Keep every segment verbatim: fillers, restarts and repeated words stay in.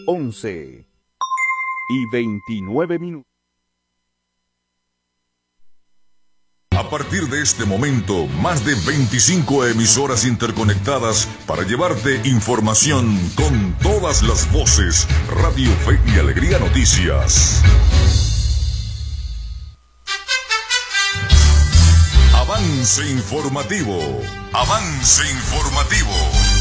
once y veintinueve minutos. A partir de este momento, más de veinticinco emisoras interconectadas para llevarte información con todas las voces. Radio Fe y Alegría Noticias. Avance informativo. Avance informativo.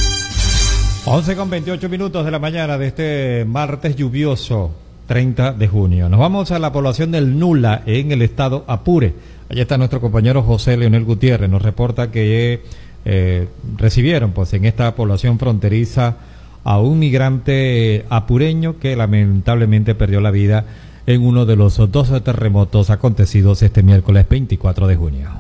once con veintiocho minutos de la mañana de este martes lluvioso, treinta de junio. Nos vamos a la población del Nula, en el estado Apure. Allí está nuestro compañero José Leonel Gutiérrez. Nos reporta que eh, recibieron pues en esta población fronteriza a un migrante apureño que lamentablemente perdió la vida en uno de los dos terremotos acontecidos este miércoles veinticuatro de junio.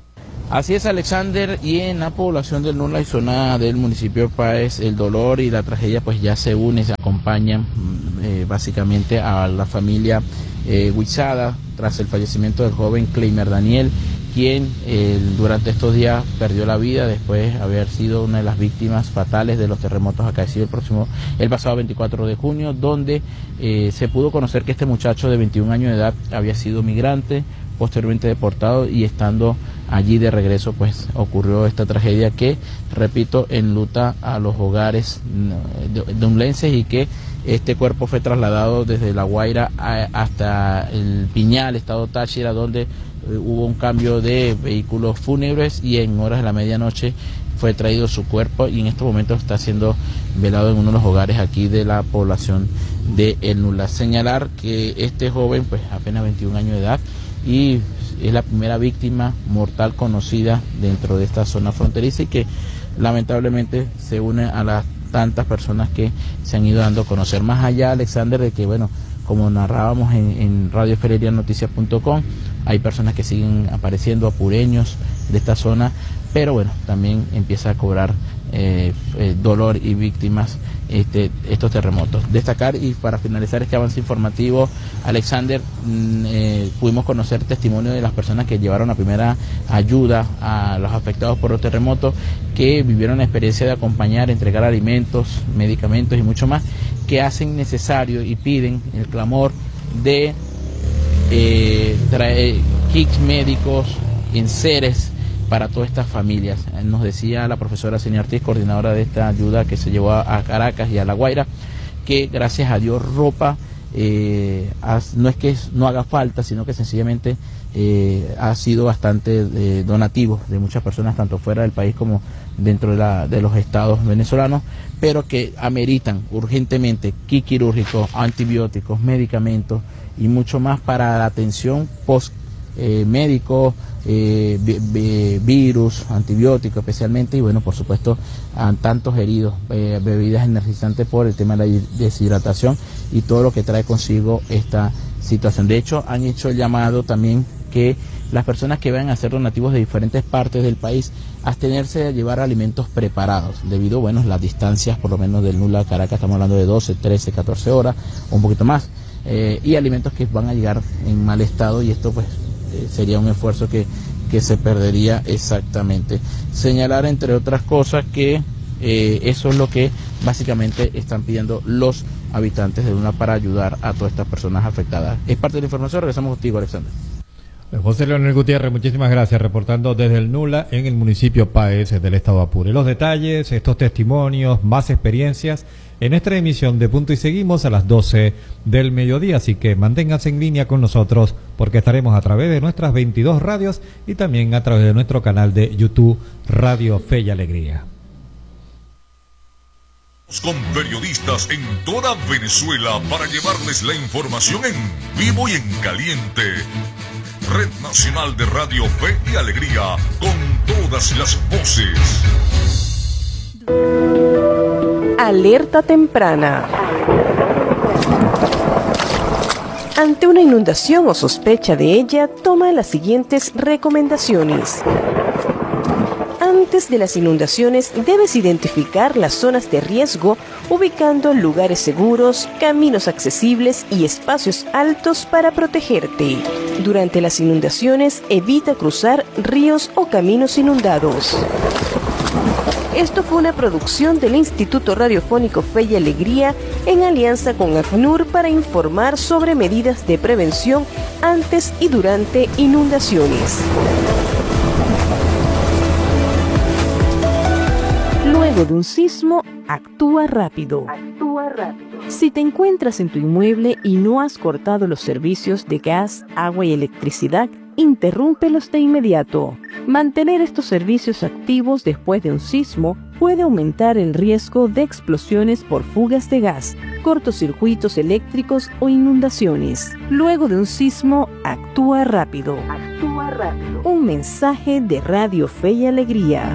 Así es, Alexander, y en la población del Nula y zona del municipio de Páez, el dolor y la tragedia pues ya se unen, se acompañan eh, básicamente a la familia eh, Huizada tras el fallecimiento del joven Cleimer Daniel, quien eh, durante estos días perdió la vida después de haber sido una de las víctimas fatales de los terremotos acaecidos el próximo, el pasado veinticuatro de junio, donde eh, se pudo conocer que este muchacho de veintiún años de edad había sido migrante, posteriormente deportado, y estando allí de regreso pues ocurrió esta tragedia que, repito, enluta a los hogares dunlenses, y que este cuerpo fue trasladado desde La Guaira a, hasta el Piñal, estado Táchira, donde eh, hubo un cambio de vehículos fúnebres, y en horas de la medianoche fue traído su cuerpo, y en estos momentos está siendo velado en uno de los hogares aquí de la población de El Nula. Señalar que este joven, pues apenas veintiún años de edad, y es la primera víctima mortal conocida dentro de esta zona fronteriza, y que lamentablemente se une a las tantas personas que se han ido dando a conocer. Más allá, Alexander, de que, bueno, como narrábamos en, en radio fe y alegría noticias punto com, hay personas que siguen apareciendo, apureños de esta zona, pero bueno, también empieza a cobrar eh, eh, dolor y víctimas este, estos terremotos. Destacar, y para finalizar este avance informativo, Alexander, eh, pudimos conocer testimonio de las personas que llevaron la primera ayuda a los afectados por los terremotos, que vivieron la experiencia de acompañar, entregar alimentos, medicamentos y mucho más, que hacen necesario y piden el clamor de eh, traer kits médicos, enseres para todas estas familias. Nos decía la profesora Celia Ortiz, coordinadora de esta ayuda que se llevó a Caracas y a La Guaira, que gracias a Dios ropa eh, no es que no haga falta, sino que sencillamente eh, ha sido bastante eh, donativo de muchas personas, tanto fuera del país como dentro de, la, de los estados venezolanos, pero que ameritan urgentemente kit quirúrgico, antibióticos, medicamentos y mucho más para la atención post eh, médico, eh, virus, antibióticos especialmente, y bueno, por supuesto, a tantos heridos, eh, bebidas energizantes por el tema de la deshidratación y todo lo que trae consigo esta situación. De hecho, han hecho el llamado también que las personas que vayan a hacer donativos de diferentes partes del país, abstenerse a llevar alimentos preparados, debido, bueno, las distancias, por lo menos del Nula a Caracas, estamos hablando de doce, trece, catorce horas, o un poquito más, eh, y alimentos que van a llegar en mal estado, y esto pues eh, sería un esfuerzo que, que se perdería exactamente. Señalar, entre otras cosas, que eh, eso es lo que básicamente están pidiendo los habitantes de Nula para ayudar a todas estas personas afectadas. Es parte de la información. Regresamos contigo, Alexander. José Leonel Gutiérrez, muchísimas gracias, reportando desde el Nula, en el municipio Páez del estado Apure. Los detalles, estos testimonios, más experiencias en esta emisión de Punto y Seguimos a las doce del mediodía, así que manténganse en línea con nosotros, porque estaremos a través de nuestras veintidós radios y también a través de nuestro canal de YouTube Radio Fe y Alegría. Con periodistas en toda Venezuela para llevarles la información en vivo y en caliente. Red Nacional de Radio Fe y Alegría, con todas las voces. Alerta temprana. Ante una inundación o sospecha de ella, toma las siguientes recomendaciones. Antes de las inundaciones, debes identificar las zonas de riesgo, ubicando lugares seguros, caminos accesibles y espacios altos para protegerte. Durante las inundaciones, evita cruzar ríos o caminos inundados. Esto fue una producción del Instituto Radiofónico Fe y Alegría en alianza con ACNUR para informar sobre medidas de prevención antes y durante inundaciones. Luego de un sismo, actúa rápido. Actúa rápido. Si te encuentras en tu inmueble y no has cortado los servicios de gas, agua y electricidad, interrúmpelos de inmediato. Mantener estos servicios activos después de un sismo puede aumentar el riesgo de explosiones por fugas de gas, cortocircuitos eléctricos o inundaciones. Luego de un sismo, actúa rápido. Actúa rápido. Un mensaje de Radio Fe y Alegría.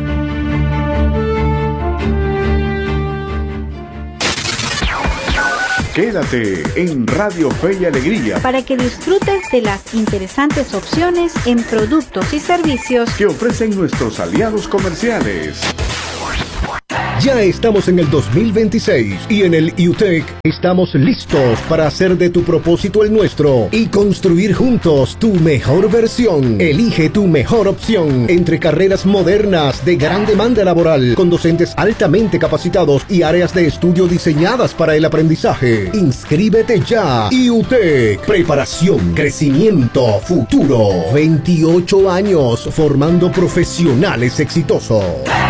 Quédate en Radio Fe y Alegría para que disfrutes de las interesantes opciones en productos y servicios que ofrecen nuestros aliados comerciales. Ya estamos en el dos mil veintiséis y en el U T E C estamos listos para hacer de tu propósito el nuestro y construir juntos tu mejor versión. Elige tu mejor opción entre carreras modernas de gran demanda laboral con docentes altamente capacitados y áreas de estudio diseñadas para el aprendizaje. Inscríbete ya. U T E C, preparación, crecimiento, futuro. veintiocho años formando profesionales exitosos.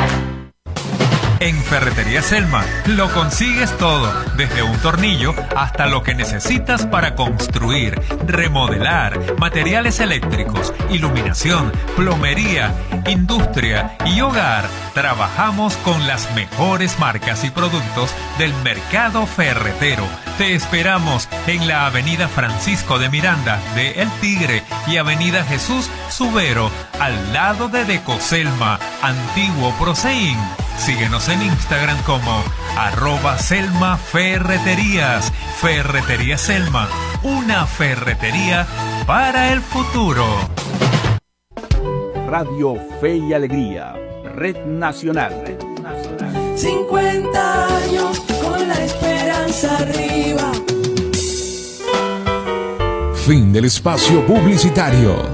En Ferretería Selma lo consigues todo, desde un tornillo hasta lo que necesitas para construir, remodelar, materiales eléctricos, iluminación, plomería, industria y hogar. Trabajamos con las mejores marcas y productos del mercado ferretero. Te esperamos en la Avenida Francisco de Miranda de El Tigre y Avenida Jesús Subero, al lado de Decoselma, antiguo Proseín. Síguenos en Instagram como arroba Selma Ferreterías. Ferretería Selma, una ferretería para el futuro. Radio Fe y Alegría, Red Nacional. cincuenta años con la esperanza arriba. Fin del espacio publicitario.